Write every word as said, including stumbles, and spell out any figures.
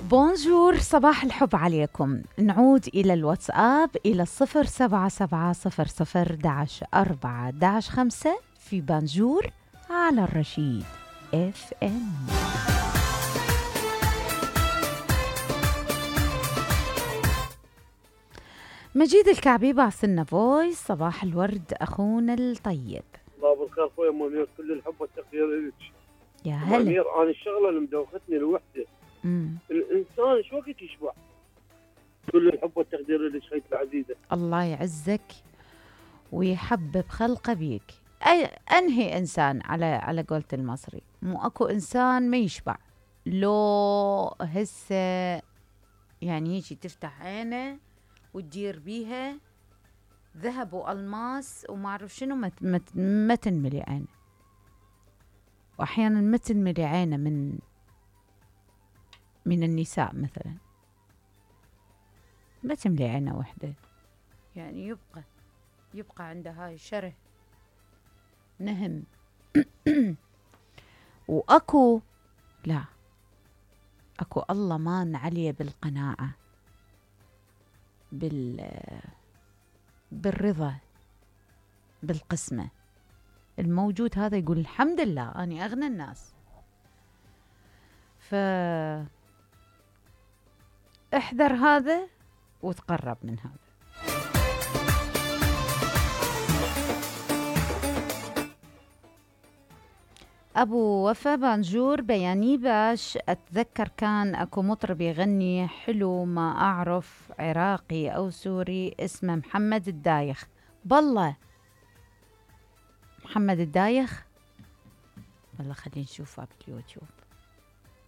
بونجور، صباح الحب عليكم. نعود إلى الواتساب إلى صفر سبعة سبعة صفر صفر داش أربعة داش خمسة في بانجور على الرشيد اف ام. مجيد الكعبي بعثلنا فويس. صباح الورد أخونا الطيب. الله بالخير اخوي ام امير، كل الحب والتقدير لك. يا هلا امير، انا الشغله اللي مدوختني الوحده. مم. الانسان شو وقت يشبع؟ كل الحب والتقدير لك خيتي العزيزه. الله يعزك ويحبب خلقه بيك. أي أنهي إنسان على على قولة المصري، مو أكو إنسان ما يشبع. لو هسه يعني يجي تفتح عينه وتدير بيها ذهب وألماس وما أعرف شنو، ما ما ما تنملي عينه، وأحيانا ما تنملي عينه من من النساء مثلا، ما تملي عينه وحده، يعني يبقى يبقى عنده هاي شره نهم. وأكو لا أكو الله مان عليه بالقناعة، بال بالرضا، بالقسمة. الموجود هذا يقول الحمد لله أنا أغنى الناس. فاحذر هذا وتقرب من هذا. أبو وفا بانجور بياني باش. أتذكر كان أكو مطرب يغني حلو، ما أعرف عراقي أو سوري، اسمه محمد الدايخ. بالله محمد الدايخ، والله خلينا نشوفه باليوتيوب.